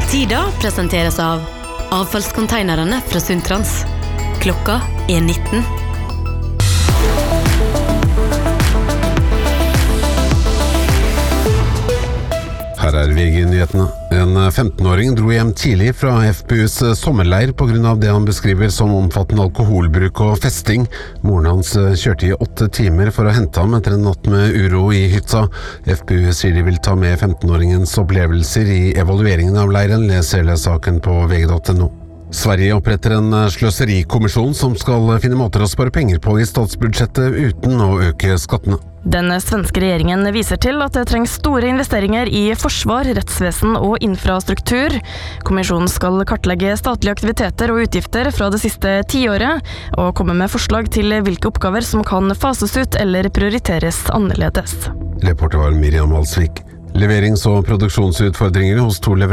Tida presenteres av avfallskonteinerne fra Sundtrans. Klokka 19. Her VG-nyhetene. En 15-åring dro hjem tidlig fra FPUs sommerleir på grunn av det han beskriver som omfattende alkoholbruk og festing. Moren hans kjørte i 8 timer for å hente ham etter en natt med uro i hytta. FPU sier de vil ta med 15-åringens opplevelser i evalueringen av leiren. Les hele saken på vg.no. Sverige oppretter en sløserikommisjon som skal finne måter å spare penger på i statsbudsjettet uten å øke skattene. Den svenske regjeringen viser til at det trengs store investeringer i forsvar, rettsvesen og infrastruktur. Kommisjonen skal kartlegge statlige aktiviteter og utgifter fra det siste 10 året, og komme med forslag til hvilke oppgaver som kan fases ut eller prioriteres annerledes. Reporter var Miriam Alsvik. Leverings- og produksjonsutfordringer hos to